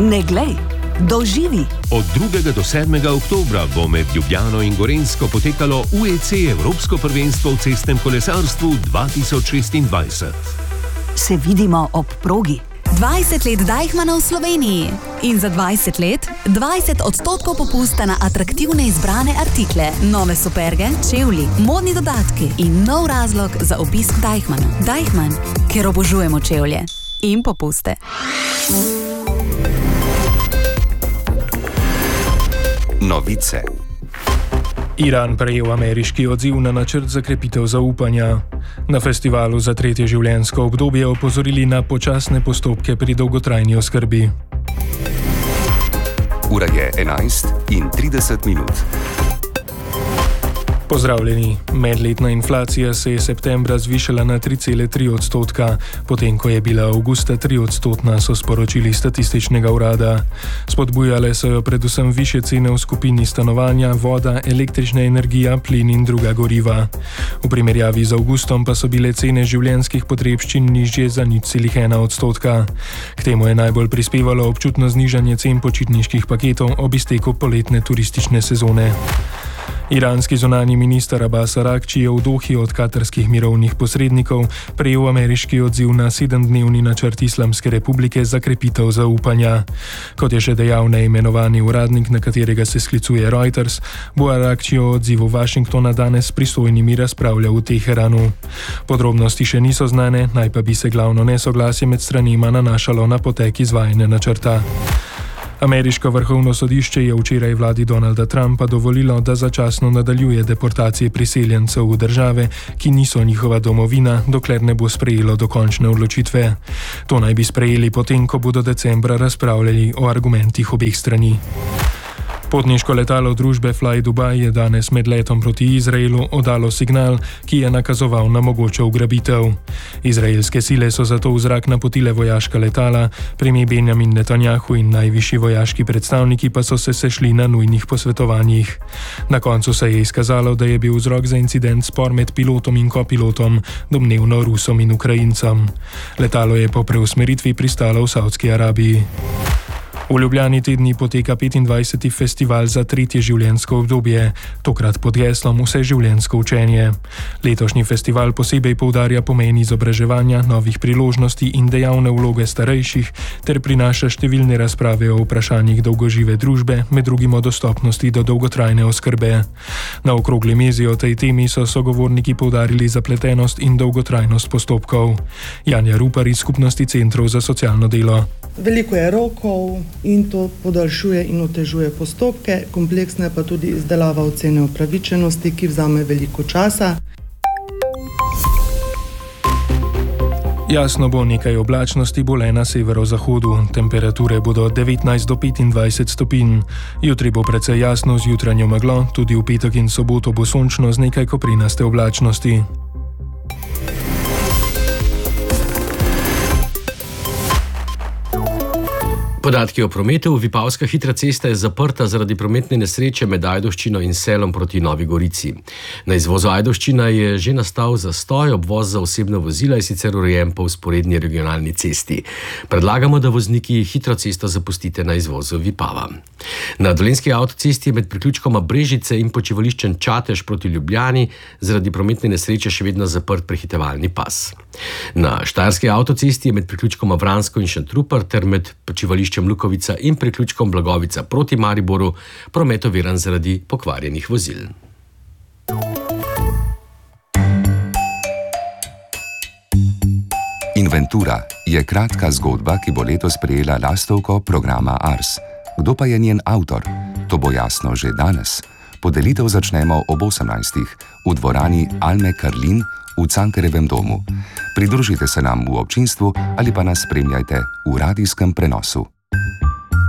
Ne glej, doživi! Od 2. do 7. oktobra bo med Ljubljano in Gorenjsko potekalo UEC Evropsko prvenstvo v cestnem kolesarstvu 2026. Se vidimo ob progi. 20 let Deichmanna v Sloveniji in za 20 let 20% popusta na atraktivne izbrane artikle, nove superge, čevlji, modni dodatki in nov razlog za obisk Deichmanna. Deichmann, ker obožujemo čevlje in popuste. Novice. Iran prejel ameriški odziv na načrt za krepitev zaupanja. Na festivalu za tretje življenjsko obdobje opozorili na počasne postopke pri dolgotrajni oskrbi. Ura je 11:30. Pozdravljeni. Medletna inflacija se je septembra zvišala na 3,3%, potem ko je bila avgusta 3%, so sporočili statističnega urada. Spodbujale so jo predvsem višje cene v skupini stanovanja, voda, električna energija, plin in druga goriva. V primerjavi z avgustom pa so bile cene življenjskih potrebščin nižje za 0,1%. K temu je najbolj prispevalo občutno znižanje cen počitniških paketov ob izteku poletne turistične sezone. Iranski zunanji minister Abbas Araghči je v Dohi od katarskih mirovnih posrednikov prejel ameriški odziv na 7-dnevni načrt Islamske republike za krepitev zaupanja. Kot je še dejal neimenovani uradnik, na katerega se sklicuje Reuters, bo Araghči o odzivu Washingtona danes s pristojnimi razpravljal v Teheranu. Podrobnosti še niso znane, naj pa bi se glavno nesoglasje med stranima nanašalo na potek izvajanja načrta. Ameriško vrhovno sodišče je včeraj vladi Donalda Trumpa dovolilo, da začasno nadaljuje deportacije priseljencev v države, ki niso njihova domovina, dokler ne bo sprejelo dokončne odločitve. To naj bi sprejeli potem, ko bodo decembra razpravljali o argumentih obeh strani. Potniško letalo družbe Fly Dubai je danes med letom proti Izraelu oddalo signal, ki je nakazoval na mogočo ugrabitev. Izraelske sile so zato v zrak napotile vojaška letala, premier Benjamin Netanjahu in najvišji vojaški predstavniki pa so se sešli na nujnih posvetovanjih. Na koncu se je izkazalo, da je bil vzrok za incident spor med pilotom in kopilotom, domnevno Rusom in Ukrajincem. Letalo je po preusmeritvi pristalo v Saudski Arabiji. V Ljubljani te dni poteka 25. festival za tretje življenjsko obdobje, tokrat pod geslom Vseživljenjsko učenje. Letošnji festival posebej poudarja pomen izobraževanja, novih priložnosti in dejavne vloge starejših ter prinaša številne razprave o vprašanjih dolgožive družbe, med drugim o dostopnosti do dolgotrajne oskrbe. Na okrogli mizi o tej temi so sogovorniki poudarili zapletenost in dolgotrajnost postopkov. Janja Rupar iz Skupnosti centrov za socialno delo. Veliko je rokov in to podaljšuje in otežuje postopke, kompleksna je pa tudi izdelava ocene upravičenosti, ki vzame veliko časa. Jasno bo, nekaj oblačnosti bo le na severozahodu. Temperature bodo od 19 do 25 stopinj. Jutri bo precej jasno z jutranjo meglo, tudi v petek in soboto bo sončno z nekaj koprinaste oblačnosti. Podatki o prometu. Vipavska hitra cesta je zaprta zaradi prometne nesreče med Ajdovščino in Selom proti Novi Gorici. Na izvozu Ajdovščina je že nastal zastoj, obvoz za osebna vozila je sicer urejen po vzporedni regionalni cesti. Predlagamo, da vozniki hitro cesto zapustite na izvozu Vipava. Na dolenjski avtocesti je med priključkoma Brežice in počivališčem Čatež proti Ljubljani zaradi prometne nesreče še vedno zaprt prehitevalni pas. Na štajerski avtocesti je med priključkoma Vransko in Šentrupert ter med počivališčem Lukovica in priključkom Blagovica proti Mariboru promet oviran zaradi pokvarjenih vozil. Inventura je kratka zgodba, ki bo letos prejela lastovko programa Ars. Kdo pa je njen avtor? To bo jasno že danes. Podelitev začnemo ob 18. v dvorani Alme Karlin v Cankarjevem domu. Pridružite se nam v občinstvu ali pa nas spremljajte v radijskem prenosu.